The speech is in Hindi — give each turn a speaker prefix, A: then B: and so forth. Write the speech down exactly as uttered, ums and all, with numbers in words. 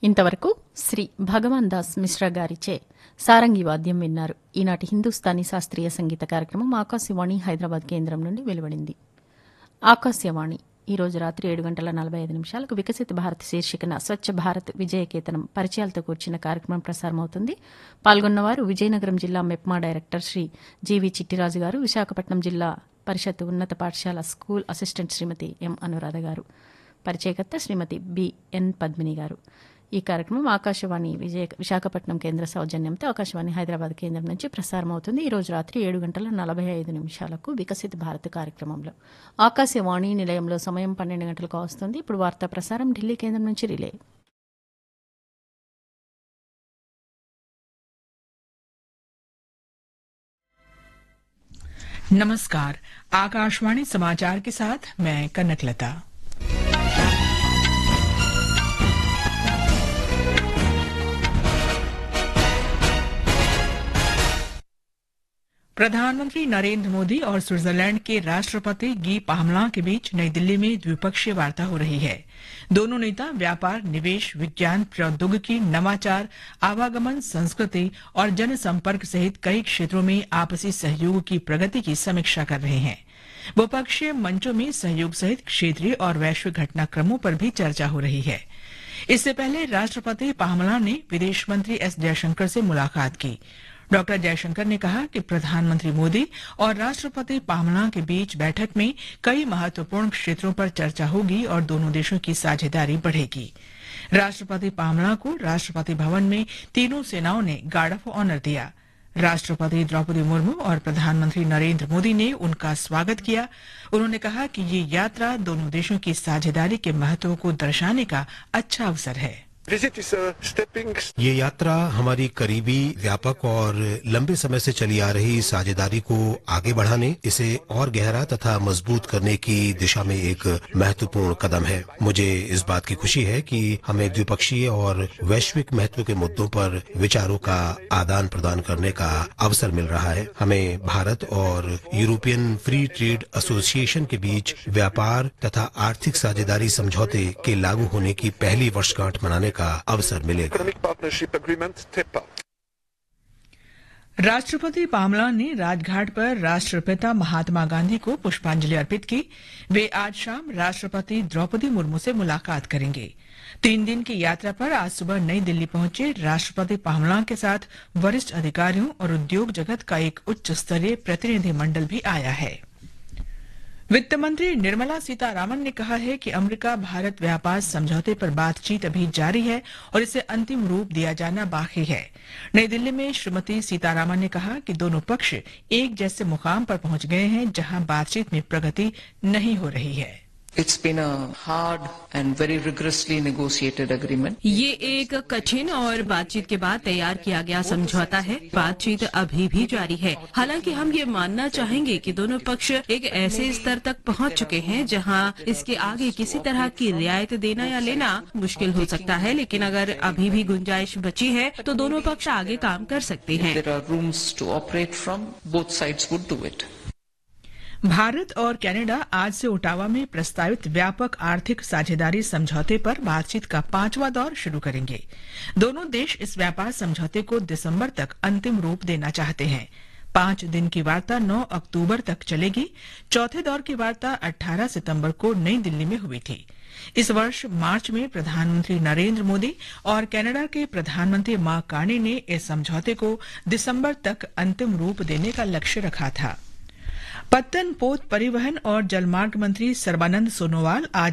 A: ఇంతవరకు శ్రీ భగవాన్ దాస్ మిశ్రా గారిచే సారంగి వాద్యం విన్నారు. ఈనాటి హిందుస్థానీ శాస్త్రీయ సంగీత కార్యక్రమం ఆకాశవాణి హైదరాబాద్ కేంద్రం నుండి వెలువడింది. ఆకాశవాణి ఈరోజు రాత్రి ఏడు గంటల నలభై ఐదు నిమిషాలకు వికసిత భారత్ శీర్షికన స్వచ్ఛ భారత్ విజయకేతనం పరిచయాలతో కూర్చిన కార్యక్రమం ప్రసారమవుతుంది. పాల్గొన్నవారు విజయనగరం జిల్లా మెప్మా డైరెక్టర్ శ్రీ జీవి చిట్టిరాజు గారు, విశాఖపట్నం జిల్లా పరిషత్ ఉన్నత పాఠశాల స్కూల్ అసిస్టెంట్ శ్రీమతి ఎం అనురాధ గారు, పరిచయకర్త శ్రీమతి బిఎన్ పద్మిని గారు. ఈ కార్యక్రమం ఆకాశవాణి విజయ విశాఖపట్నం కేంద్ర సౌజన్యంతో ఆకాశవాణి హైదరాబాద్ కేంద్రం నుంచి ప్రసారమవుతుంది. ఈ రోజు రాత్రి ఏడు గంటల నలభై ఐదు నిమిషాలకు వికసిత భారత్ కార్యక్రమంలో. ఆకాశవాణి నిలయంలో సమయం పన్నెండు గంటలకు వస్తుంది. ఇప్పుడు వార్తా ప్రసారం ఢిల్లీ కేంద్రం నుంచి రిలే.
B: नमस्कार, आकाशवाणी समाचार के साथ मैं कनकलता। प्रधानमंत्री नरेंद्र मोदी और स्विट्जरलैंड के राष्ट्रपति गी पाहमलां के बीच नई दिल्ली में द्विपक्षीय वार्ता हो रही है। दोनों नेता व्यापार, निवेश, विज्ञान, प्रौद्योगिकी, नवाचार, आवागमन, संस्कृति और जनसंपर्क सहित कई क्षेत्रों में आपसी सहयोग की प्रगति की समीक्षा कर रहे हैं। बहुपक्षीय मंचों में सहयोग सहित क्षेत्रीय और वैश्विक घटनाक्रमों पर भी चर्चा हो रही है। इससे पहले राष्ट्रपति पाहमलां ने विदेश मंत्री एस जयशंकर से मुलाकात की। डॉक्टर जयशंकर ने कहा कि प्रधानमंत्री मोदी और राष्ट्रपति पाहमलां के बीच बैठक में कई महत्वपूर्ण क्षेत्रों पर चर्चा होगी और दोनों देशों की साझेदारी बढ़ेगी। राष्ट्रपति पाहमलां को राष्ट्रपति भवन में तीनों सेनाओं ने गार्ड ऑफ ऑनर दिया। राष्ट्रपति द्रौपदी मुर्मू और प्रधानमंत्री नरेंद्र मोदी ने उनका स्वागत किया। उन्होंने कहा कि ये यात्रा दोनों देशों की साझेदारी के महत्व को दर्शाने का अच्छा अवसर है।
C: ये यात्रा हमारी करीबी, व्यापक और लंबे समय से चली आ रही साझेदारी को आगे बढ़ाने, इसे और गहरा तथा मजबूत करने की दिशा में एक महत्वपूर्ण कदम है। मुझे इस बात की खुशी है कि हमें द्विपक्षीय और वैश्विक महत्व के मुद्दों पर विचारों का आदान प्रदान करने का अवसर मिल रहा है। हमें भारत और यूरोपियन फ्री ट्रेड एसोसिएशन के बीच व्यापार तथा आर्थिक साझेदारी समझौते के लागू होने की पहली वर्षगांठ मनाने का अवसर मिलेगा।
B: राष्ट्रपति पामला ने राजघाट पर राष्ट्रपिता महात्मा गांधी को पुष्पांजलि अर्पित की। वे आज शाम राष्ट्रपति द्रौपदी मुर्मू से मुलाकात करेंगे। तीन दिन की यात्रा पर आज सुबह नई दिल्ली पहुंचे राष्ट्रपति पामला के साथ वरिष्ठ अधिकारियों और उद्योग जगत का एक उच्च स्तरीय प्रतिनिधि मंडल भी आया है। वित्त मंत्री निर्मला सीतारामन ने कहा है कि अमेरिका भारत व्यापार समझौते पर बातचीत अभी जारी है और इसे अंतिम रूप दिया जाना बाकी है। नई दिल्ली में श्रीमती सीतारामन ने कहा कि दोनों पक्ष एक जैसे मुकाम पर पहुंच गए हैं जहां बातचीत में प्रगति नहीं हो रही है।
D: It's been a hard and very rigorously negotiated agreement.
E: ये एक कठिन और बातचीत के बाद तैयार किया गया समझौता है। बातचीत अभी भी जारी है। हालांकि हम ये मानना चाहेंगे कि दोनों पक्ष एक ऐसे स्तर तक पहुंच चुके हैं जहां इसके आगे किसी तरह की रियायत देना या लेना मुश्किल हो सकता है, लेकिन अगर अभी भी गुंजाइश बची है तो दोनों पक्ष आगे काम कर सकते हैं।
D: There are rooms to operate from. Both sides would do it.
B: Bharat और कनाडा आज से ओटावा में प्रस्तावित व्यापक आर्थिक साझेदारी समझौते पर बातचीत का पांचवा दौर शुरू करेंगे। दोनों देश इस व्यापार समझौते को दिसंबर तक अंतिम रूप देना चाहते हैं। पांच दिन की वार्ता नौ अक्टूबर तक चलेगी। चौथे दौर की वार्ता अठारह सितंबर को नई दिल्ली में हुई थी। इस वर्ष मार्च में प्रधानमंत्री नरेंद्र मोदी और कनाडा के प्रधानमंत्री मार्क कार्नी ने इस समझौते को दिसंबर तक अंतिम रूप देने का लक्ष्य रखा था। पत्तन, पोत, परिवहन और जलमार्ग मंत्री सर्बानंद सोनोवाल आज